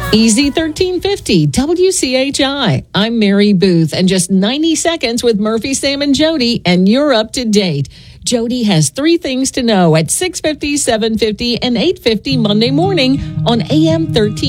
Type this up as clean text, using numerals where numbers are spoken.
Easy 1350 WCHI. I'm Mary Booth, and just 90 seconds with Murphy, Sam, and Jody, and you're up to date. Jody has 3 things to know at 6:50, 7:50, and 8:50 Monday morning on AM 1350.